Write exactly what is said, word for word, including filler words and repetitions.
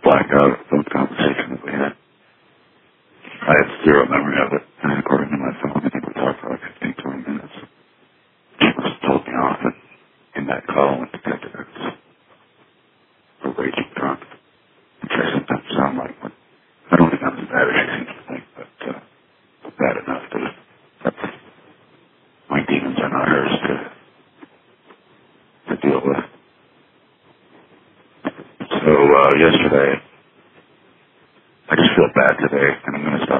blacked out a phone conversation that we had. I have zero memory of it, and according to my phone, I think we talked for like fifteen, twenty minutes. She just told me off, and in that call, went to get to it. A raging drunk. Which I sometimes sound like, but I don't think I'm as bad as she seems to think, but uh, bad enough to my demons are not hers to, to deal with. So uh, yesterday, I just feel bad today, and I'm going to stop